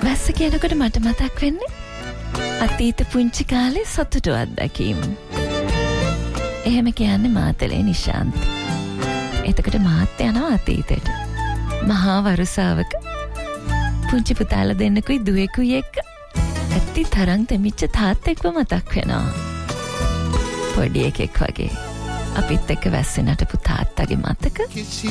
වැස්ස කියනකොට මට මතක් වෙන්නේ අතීත පුංචි කාලේ සතුටු අත්දැකීම්. එහෙම කියන්නේ මාතලේ නිශාන්ති. එතකොට මාත් යනවා අතීතයට. මහා වරුසාවක පුංචි පුතාලා දෙන්නෙකුයි දුවෙකුයි එක්ක ඇත්ති තරම් දෙමිච්ච තාත්තෙක්ව මතක් වෙනවා. පොඩි එකෙක් වගේ අපිත් එක්ක වැස්සේ නටපු තාත්තගේ මතක